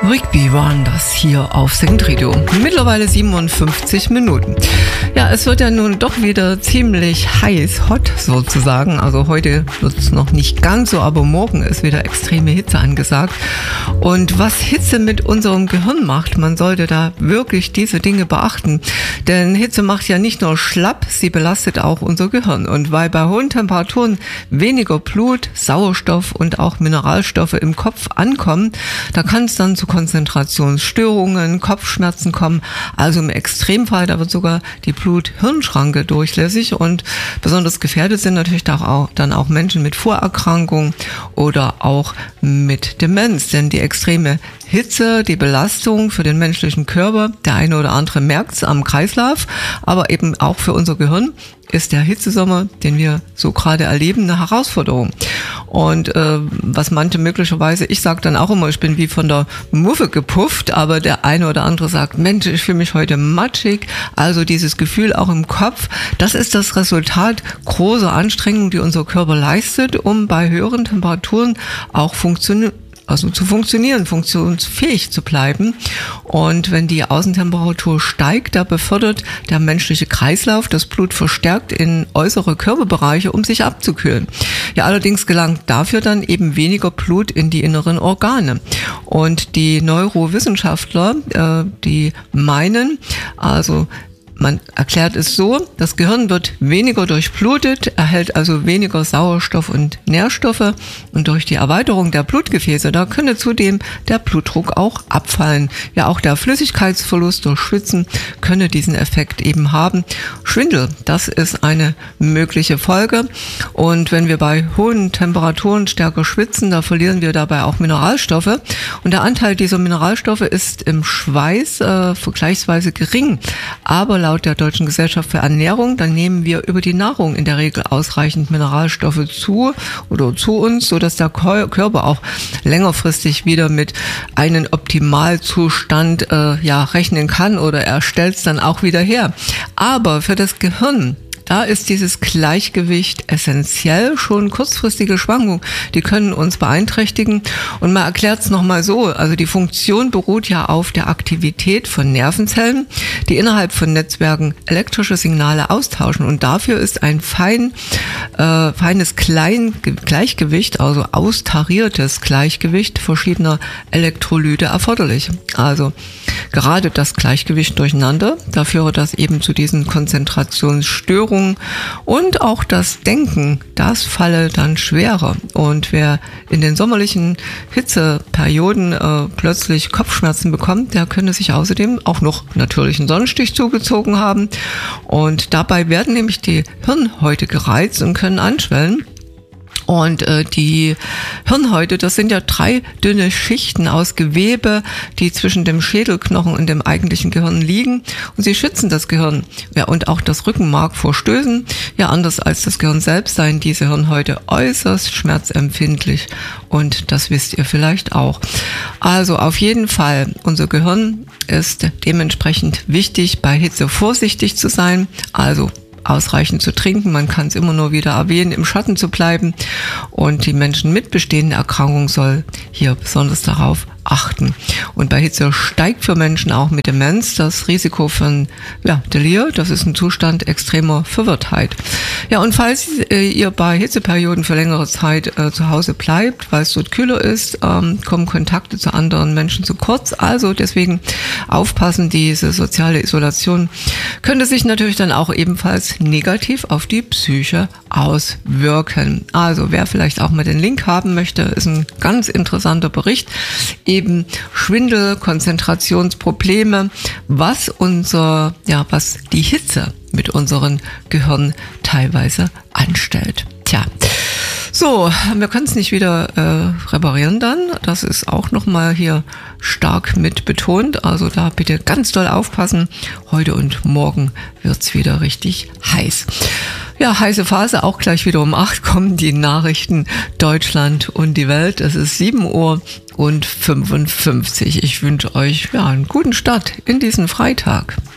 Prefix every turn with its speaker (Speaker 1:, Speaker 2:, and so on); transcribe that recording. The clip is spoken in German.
Speaker 1: Rigby waren das hier auf Second Radio. Mittlerweile 57 Minuten. Ja, es wird ja nun doch wieder ziemlich heiß, hot sozusagen. Also heute wird es noch nicht ganz so, aber morgen ist wieder extreme Hitze angesagt. Und was Hitze mit unserem Gehirn macht, man sollte da wirklich diese Dinge beachten. Denn Hitze macht ja nicht nur schlapp, sie belastet auch unser Gehirn. Und weil bei hohen Temperaturen weniger Blut, Sauerstoff und auch Mineralstoffe im Kopf ankommen, da kann es dann zu Konzentrationsstörungen, Kopfschmerzen kommen. Also im Extremfall, da wird sogar die Blut-Hirn-Schranke durchlässig und besonders gefährdet sind natürlich dann auch Menschen mit Vorerkrankungen oder auch mit Demenz. Denn die extreme Hitze, die Belastung für den menschlichen Körper, der eine oder andere merkt es am Kreislauf, aber eben auch für unser Gehirn ist der Hitzesommer, den wir so gerade erleben, eine Herausforderung. Und was manche möglicherweise, ich sage dann auch immer, ich bin wie von der Muffe gepufft, aber der eine oder andere sagt, Mensch, ich fühle mich heute matschig. Also dieses Gefühl auch im Kopf, das ist das Resultat großer Anstrengungen, die unser Körper leistet, um bei höheren Temperaturen auch zu funktionieren, funktionsfähig zu bleiben. Und wenn die Außentemperatur steigt, da befördert der menschliche Kreislauf das Blut verstärkt in äußere Körperbereiche, um sich abzukühlen. Ja, allerdings gelangt dafür dann eben weniger Blut in die inneren Organe. Und die Neurowissenschaftler, die meinen, also man erklärt es so, das Gehirn wird weniger durchblutet, erhält also weniger Sauerstoff und Nährstoffe und durch die Erweiterung der Blutgefäße, da könne zudem der Blutdruck auch abfallen. Ja, auch der Flüssigkeitsverlust durch Schwitzen könne diesen Effekt eben haben. Schwindel, das ist eine mögliche Folge und wenn wir bei hohen Temperaturen stärker schwitzen, da verlieren wir dabei auch Mineralstoffe und der Anteil dieser Mineralstoffe ist im Schweiß vergleichsweise gering, aber laut der Deutschen Gesellschaft für Ernährung, dann nehmen wir über die Nahrung in der Regel ausreichend Mineralstoffe zu uns, sodass der Körper auch längerfristig wieder mit einem Optimalzustand rechnen kann oder er stellt es dann auch wieder her. Aber für das Gehirn, da ist dieses Gleichgewicht essentiell. Schon kurzfristige Schwankungen, die können uns beeinträchtigen. Und man erklärt es nochmal so, also die Funktion beruht ja auf der Aktivität von Nervenzellen, die innerhalb von Netzwerken elektrische Signale austauschen. Und dafür ist ein feines Gleichgewicht, also austariertes Gleichgewicht verschiedener Elektrolyte erforderlich. Also gerade das Gleichgewicht durcheinander, da führt das eben zu diesen Konzentrationsstörungen und auch das Denken, das falle dann schwerer. Und wer in den sommerlichen Hitzeperioden plötzlich Kopfschmerzen bekommt, der könnte sich außerdem auch noch natürlich einen Sonnenstich zugezogen haben. Und dabei werden nämlich die Hirnhäute gereizt und können anschwellen. Und die Hirnhäute, das sind ja 3 dünne Schichten aus Gewebe, die zwischen dem Schädelknochen und dem eigentlichen Gehirn liegen. Und sie schützen das Gehirn und auch das Rückenmark vor Stößen. Ja, anders als das Gehirn selbst seien diese Hirnhäute äußerst schmerzempfindlich. Und das wisst ihr vielleicht auch. Also auf jeden Fall, unser Gehirn ist dementsprechend wichtig, bei Hitze vorsichtig zu sein. Also ausreichend zu trinken, man kann es immer nur wieder erwähnen, im Schatten zu bleiben und die Menschen mit bestehenden Erkrankungen soll hier besonders darauf achten. Und bei Hitze steigt für Menschen auch mit Demenz das Risiko von Delir, das ist ein Zustand extremer Verwirrtheit. Ja, und falls ihr bei Hitzeperioden für längere Zeit zu Hause bleibt, weil es dort kühler ist, kommen Kontakte zu anderen Menschen zu kurz. Also deswegen aufpassen, diese soziale Isolation könnte sich natürlich dann auch ebenfalls negativ auf die Psyche auswirken. Also wer vielleicht auch mal den Link haben möchte, ist ein ganz interessanter Bericht. Eben Schwindel, Konzentrationsprobleme, was die Hitze mit unserem Gehirn teilweise anstellt. Tja, so, wir können es nicht wieder reparieren dann. Das ist auch nochmal hier stark mit betont. Also da bitte ganz doll aufpassen. Heute und morgen wird's wieder richtig heiß. Ja, heiße Phase, auch gleich wieder um 8 kommen die Nachrichten Deutschland und die Welt. Es ist 7:55 Uhr. Ich wünsche euch einen guten Start in diesen Freitag.